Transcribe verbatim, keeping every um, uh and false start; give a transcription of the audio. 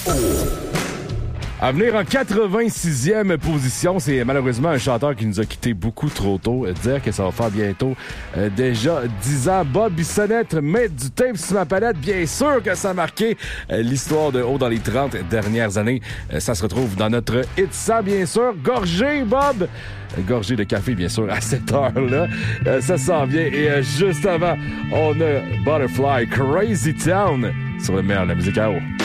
À venir en quatre-vingt-sixième position, c'est malheureusement un chanteur qui nous a quitté beaucoup trop tôt. Dire que ça va faire bientôt euh, déjà dix ans. Bob Bissonnette met du tape sur ma palette. Bien sûr que ça a marqué euh, l'histoire de haut dans les trente dernières années. Euh, ça se retrouve dans notre hit cent, bien sûr. Gorgé, Bob! Gorgé de café, bien sûr, à cette heure-là. Euh, ça s'en vient. Et euh, juste avant, on a Butterfly Crazy Town sur le meilleur de la musique à eau.